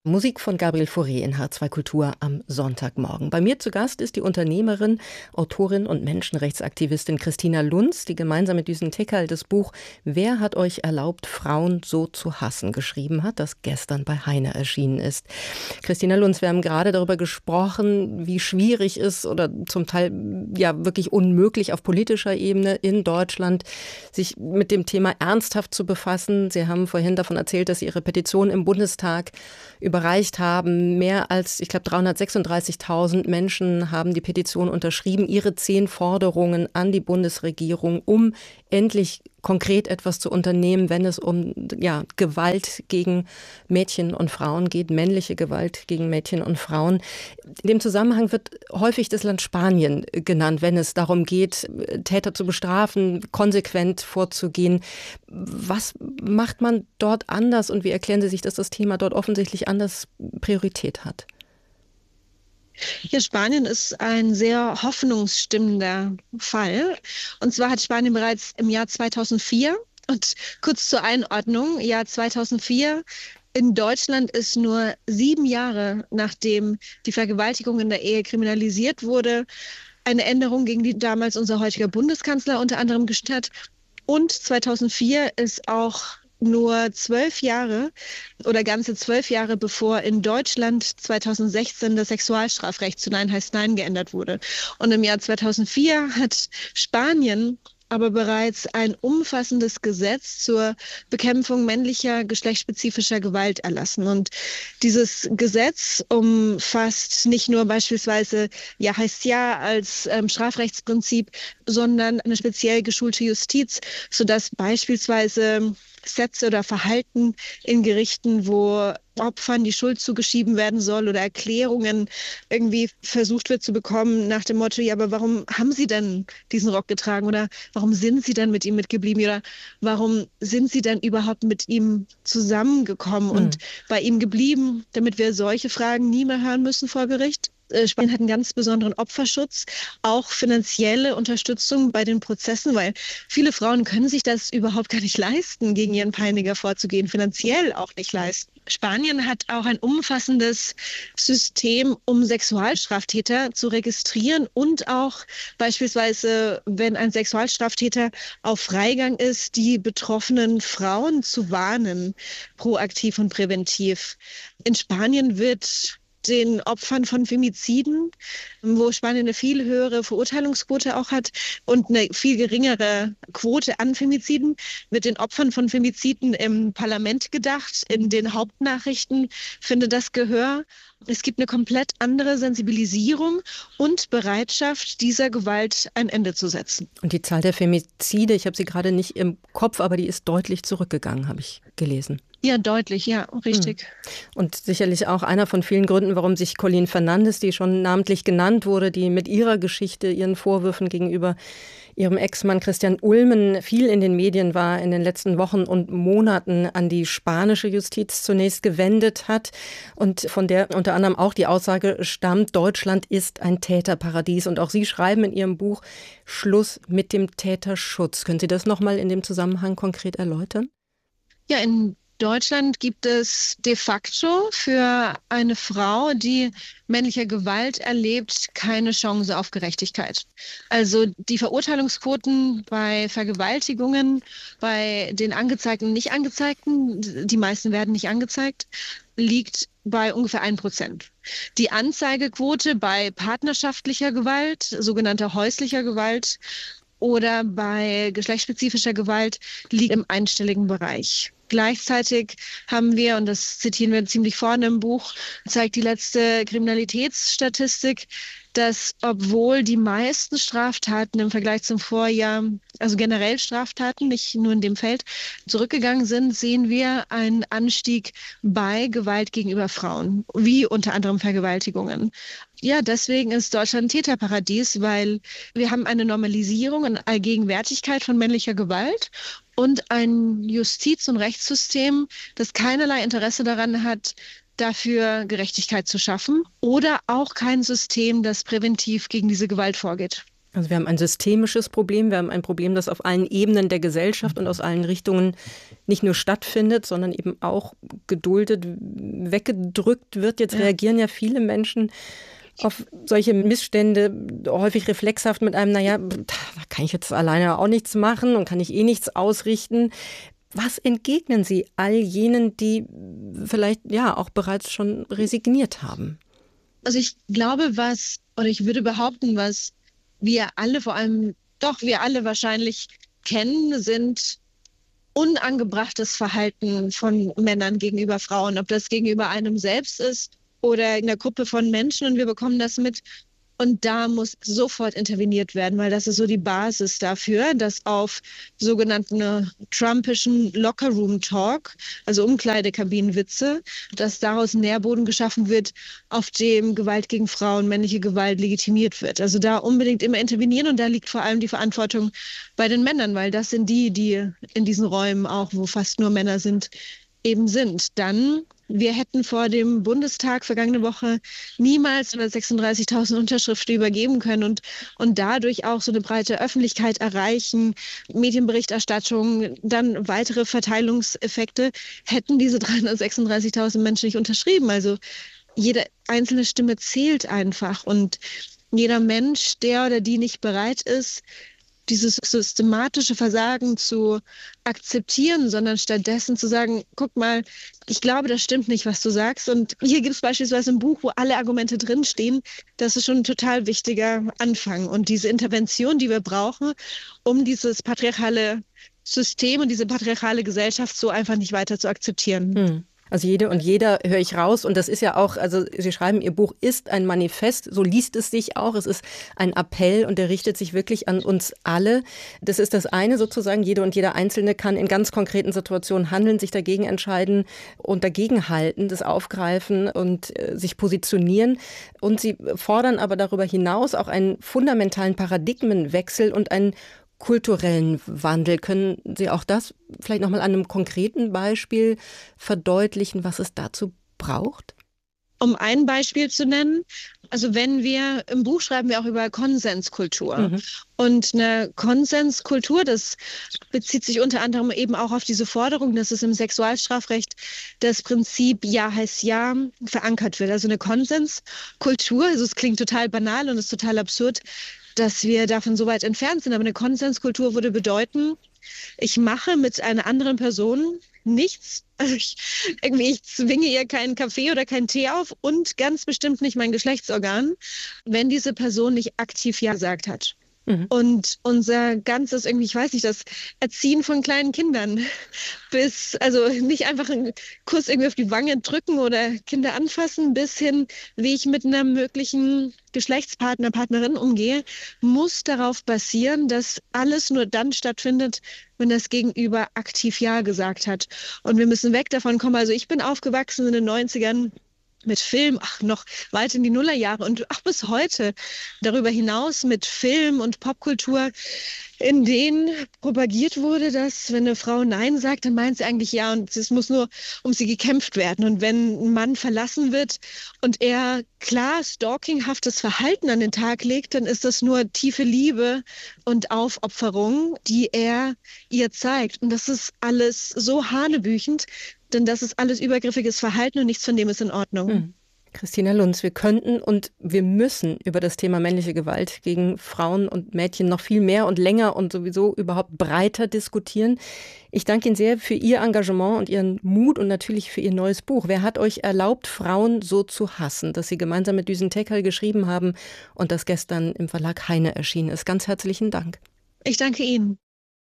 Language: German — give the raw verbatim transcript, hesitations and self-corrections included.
Musik von Gabriel Fauré in H zwei Kultur am Sonntagmorgen. Bei mir zu Gast ist die Unternehmerin, Autorin und Menschenrechtsaktivistin Christina Lunz, die gemeinsam mit Düsen Tekal das Buch »Wer hat euch erlaubt, Frauen so zu hassen?« geschrieben hat, das gestern bei Heine erschienen ist. Christina Lunz, wir haben gerade darüber gesprochen, wie schwierig es oder zum Teil ja wirklich unmöglich auf politischer Ebene in Deutschland, sich mit dem Thema ernsthaft zu befassen. Sie haben vorhin davon erzählt, dass Sie Ihre Petition im Bundestag überreicht haben. Mehr als, ich glaube, dreihundertsechsunddreißigtausend Menschen haben die Petition unterschrieben, ihre zehn Forderungen an die Bundesregierung, um endlich konkret etwas zu unternehmen, wenn es um ja, Gewalt gegen Mädchen und Frauen geht, männliche Gewalt gegen Mädchen und Frauen. In dem Zusammenhang wird häufig das Land Spanien genannt, wenn es darum geht, Täter zu bestrafen, konsequent vorzugehen. Was macht man dort anders und wie erklären Sie sich, dass das Thema dort offensichtlich anders Priorität hat? Ja, Spanien ist ein sehr hoffnungsstimmender Fall. Und zwar hat Spanien bereits im Jahr zweitausendvier, und kurz zur Einordnung, Jahr zweitausendvier, in Deutschland ist nur sieben Jahre, nachdem die Vergewaltigung in der Ehe kriminalisiert wurde, eine Änderung, gegen die damals unser heutiger Bundeskanzler unter anderem gestellt hat. Und zweitausendvier ist auch nur zwölf Jahre oder ganze zwölf Jahre bevor in Deutschland zweitausendsechzehn das Sexualstrafrecht zu Nein heißt Nein geändert wurde. Und im Jahr zweitausendvier hat Spanien aber bereits ein umfassendes Gesetz zur Bekämpfung männlicher geschlechtsspezifischer Gewalt erlassen. Und dieses Gesetz umfasst nicht nur beispielsweise Ja heißt Ja als ähm, Strafrechtsprinzip, sondern eine speziell geschulte Justiz, sodass beispielsweise Sätze oder Verhalten in Gerichten, wo Opfern die Schuld zugeschieben werden soll oder Erklärungen irgendwie versucht wird zu bekommen nach dem Motto, ja, aber warum haben Sie denn diesen Rock getragen oder warum sind Sie dann mit ihm mitgeblieben oder warum sind Sie denn überhaupt mit ihm zusammengekommen Mhm. und bei ihm geblieben, damit wir solche Fragen nie mehr hören müssen vor Gericht? Spanien hat einen ganz besonderen Opferschutz, auch finanzielle Unterstützung bei den Prozessen, weil viele Frauen können sich das überhaupt gar nicht leisten, gegen ihren Peiniger vorzugehen, finanziell auch nicht leisten. Spanien hat auch ein umfassendes System, um Sexualstraftäter zu registrieren und auch beispielsweise, wenn ein Sexualstraftäter auf Freigang ist, die betroffenen Frauen zu warnen, proaktiv und präventiv. In Spanien wird den Opfern von Femiziden, wo Spanien eine viel höhere Verurteilungsquote auch hat und eine viel geringere Quote an Femiziden, wird den Opfern von Femiziden im Parlament gedacht. In den Hauptnachrichten findet das Gehör. Es gibt eine komplett andere Sensibilisierung und Bereitschaft, dieser Gewalt ein Ende zu setzen. Und die Zahl der Femizide, ich habe sie gerade nicht im Kopf, aber die ist deutlich zurückgegangen, habe ich gelesen. Ja, deutlich, ja, richtig. Und sicherlich auch einer von vielen Gründen, warum sich Colleen Fernandes, die schon namentlich genannt wurde, die mit ihrer Geschichte, ihren Vorwürfen gegenüber ihrem Ex-Mann Christian Ulmen viel in den Medien war, in den letzten Wochen und Monaten an die spanische Justiz zunächst gewendet hat und von der unter anderem auch die Aussage stammt, Deutschland ist ein Täterparadies. Und auch Sie schreiben in Ihrem Buch Schluss mit dem Täterschutz. Können Sie das nochmal in dem Zusammenhang konkret erläutern? Ja, in Deutschland gibt es de facto für eine Frau, die männliche Gewalt erlebt, keine Chance auf Gerechtigkeit. Also die Verurteilungsquoten bei Vergewaltigungen, bei den Angezeigten und nicht Angezeigten, die meisten werden nicht angezeigt, liegt bei ungefähr ein Prozent. Die Anzeigequote bei partnerschaftlicher Gewalt, sogenannter häuslicher Gewalt, oder bei geschlechtsspezifischer Gewalt liegt im einstelligen Bereich. Gleichzeitig haben wir, und das zitieren wir ziemlich vorne im Buch, zeigt die letzte Kriminalitätsstatistik, dass obwohl die meisten Straftaten im Vergleich zum Vorjahr, also generell Straftaten, nicht nur in dem Feld, zurückgegangen sind, sehen wir einen Anstieg bei Gewalt gegenüber Frauen, wie unter anderem Vergewaltigungen. Ja, deswegen ist Deutschland ein Täterparadies, weil wir haben eine Normalisierung und Allgegenwärtigkeit von männlicher Gewalt und ein Justiz- und Rechtssystem, das keinerlei Interesse daran hat, dafür Gerechtigkeit zu schaffen oder auch kein System, das präventiv gegen diese Gewalt vorgeht. Also wir haben ein systemisches Problem, wir haben ein Problem, das auf allen Ebenen der Gesellschaft und aus allen Richtungen nicht nur stattfindet, sondern eben auch geduldet, weggedrückt wird. Jetzt ja. reagieren ja viele Menschen auf solche Missstände häufig reflexhaft mit einem, naja, da kann ich jetzt alleine auch nichts machen und kann ich eh nichts ausrichten. Was entgegnen Sie all jenen, die vielleicht ja auch bereits schon resigniert haben? Also ich glaube, was, oder ich würde behaupten, was wir alle, vor allem doch wir alle wahrscheinlich kennen, sind unangebrachtes Verhalten von Männern gegenüber Frauen, ob das gegenüber einem selbst ist oder in der Gruppe von Menschen, und wir bekommen das mit. Und da muss sofort interveniert werden, weil das ist so die Basis dafür, dass auf sogenannten trumpischen Locker-Room-Talk, also Umkleidekabinenwitze, dass daraus Nährboden geschaffen wird, auf dem Gewalt gegen Frauen, männliche Gewalt legitimiert wird. Also da unbedingt immer intervenieren, und da liegt vor allem die Verantwortung bei den Männern, weil das sind die, die in diesen Räumen auch, wo fast nur Männer sind, eben sind. Dann, wir hätten vor dem Bundestag vergangene Woche niemals hundertsechsunddreißigtausend Unterschriften übergeben können und, und dadurch auch so eine breite Öffentlichkeit erreichen, Medienberichterstattung, dann weitere Verteilungseffekte, hätten diese dreihundertsechsunddreißigtausend Menschen nicht unterschrieben. Also jede einzelne Stimme zählt einfach, und jeder Mensch, der oder die nicht bereit ist, dieses systematische Versagen zu akzeptieren, sondern stattdessen zu sagen, guck mal, ich glaube, das stimmt nicht, was du sagst. Und hier gibt es beispielsweise ein Buch, wo alle Argumente drinstehen. Das ist schon ein total wichtiger Anfang. Und diese Intervention, die wir brauchen, um dieses patriarchale System und diese patriarchale Gesellschaft so einfach nicht weiter zu akzeptieren. Hm. Also jede und jeder höre ich raus, und das ist ja auch, also Sie schreiben, Ihr Buch ist ein Manifest, so liest es sich auch, es ist ein Appell, und der richtet sich wirklich an uns alle. Das ist das eine sozusagen, jede und jeder Einzelne kann in ganz konkreten Situationen handeln, sich dagegen entscheiden und dagegen halten, das aufgreifen und äh, sich positionieren. Und Sie fordern aber darüber hinaus auch einen fundamentalen Paradigmenwechsel und einen kulturellen Wandel. Können Sie auch das vielleicht noch mal an einem konkreten Beispiel verdeutlichen, was es dazu braucht? Um ein Beispiel zu nennen, also wenn wir, im Buch schreiben wir auch über Konsenskultur. Mhm. Und eine Konsenskultur, das bezieht sich unter anderem eben auch auf diese Forderung, dass es im Sexualstrafrecht das Prinzip Ja heißt Ja verankert wird. Also eine Konsenskultur, also es klingt total banal und ist total absurd, dass wir davon so weit entfernt sind. Aber eine Konsenskultur würde bedeuten, ich mache mit einer anderen Person nichts. Also ich, irgendwie, ich zwinge ihr keinen Kaffee oder keinen Tee auf und ganz bestimmt nicht mein Geschlechtsorgan, wenn diese Person nicht aktiv Ja gesagt hat. Mhm. Und unser ganzes, irgendwie, ich weiß nicht, das Erziehen von kleinen Kindern bis, also nicht einfach einen Kuss irgendwie auf die Wange drücken oder Kinder anfassen, bis hin, wie ich mit einer möglichen Geschlechtspartner, Partnerin umgehe, muss darauf basieren, dass alles nur dann stattfindet, wenn das Gegenüber aktiv Ja gesagt hat. Und wir müssen weg davon kommen. Also ich bin aufgewachsen in den neunzigern mit Film, ach, noch weit in die Nullerjahre und auch bis heute darüber hinaus mit Film und Popkultur, in denen propagiert wurde, dass wenn eine Frau Nein sagt, dann meint sie eigentlich Ja, und es muss nur um sie gekämpft werden. Und wenn ein Mann verlassen wird und er klar stalkinghaftes Verhalten an den Tag legt, dann ist das nur tiefe Liebe und Aufopferung, die er ihr zeigt. Und das ist alles so hanebüchend, denn das ist alles übergriffiges Verhalten und nichts von dem ist in Ordnung. Hm. Christina Lunz, wir könnten und wir müssen über das Thema männliche Gewalt gegen Frauen und Mädchen noch viel mehr und länger und sowieso überhaupt breiter diskutieren. Ich danke Ihnen sehr für Ihr Engagement und Ihren Mut und natürlich für Ihr neues Buch. Wer hat euch erlaubt, Frauen so zu hassen? Das Sie gemeinsam mit Düsen Tekel geschrieben haben und das gestern im Verlag Heine erschienen ist. Ganz herzlichen Dank. Ich danke Ihnen.